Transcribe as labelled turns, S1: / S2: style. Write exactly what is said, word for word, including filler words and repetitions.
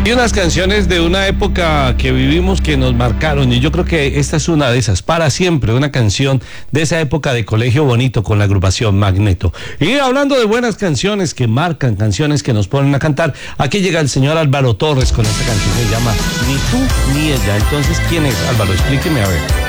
S1: Hay unas canciones de una época que vivimos que nos marcaron y yo creo que esta es una de esas, para siempre, una canción de esa época de Colegio Bonito con la agrupación Magneto. Y hablando de buenas canciones que marcan, canciones que nos ponen a cantar, aquí llega el señor Álvaro Torres con esta canción que se llama Ni tú ni ella. Entonces, ¿quién es Álvaro? Explíqueme a ver.